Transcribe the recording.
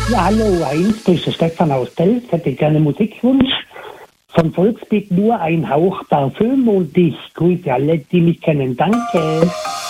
Ja, hallo, Heinz, das ist der Stefan aus Delft. Hätte gerne Musikwunsch. Von Volksbeat nur ein Hauch Parfüm und ich grüße alle, die mich kennen. Danke.